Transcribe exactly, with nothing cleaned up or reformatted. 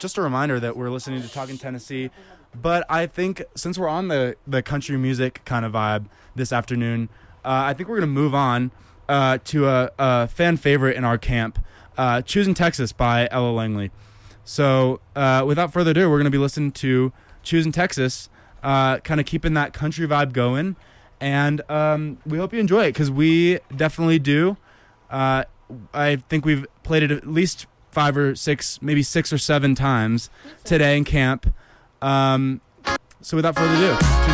just a reminder that we're listening to Talking Tennessee. But I think since we're on the, the country music kind of vibe this afternoon, uh, I think we're going to move on uh, to a, a fan favorite in our camp, uh, Choosing Texas by Ella Langley. So uh, without further ado, we're going to be listening to Choosing Texas, uh, kind of keeping that country vibe going. And um, we hope you enjoy it, because we definitely do. Uh, I think we've played it at least five or six, maybe six or seven times today in camp. Um, so without further ado,